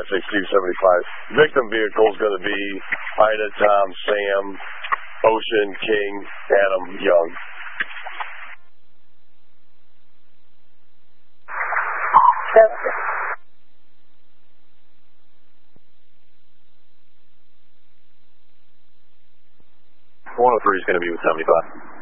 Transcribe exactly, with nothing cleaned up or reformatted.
six two seven five. Victim vehicle is going to be Ida, Tom, Sam, Ocean, King, Adam, Young. one oh three is going to be with seventy-five.